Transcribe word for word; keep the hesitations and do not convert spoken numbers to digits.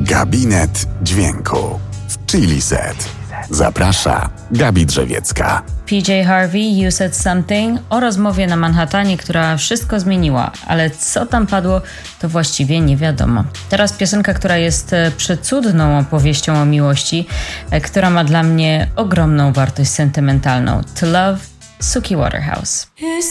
Gabinet Dźwięku w Chili Set. Zaprasza Gabi Drzewiecka. P J Harvey, You Said Something o rozmowie na Manhattanie, która wszystko zmieniła, ale co tam padło, to właściwie nie wiadomo. Teraz piosenka, która jest przecudną opowieścią o miłości, która ma dla mnie ogromną wartość sentymentalną. To Love, Suki Waterhouse.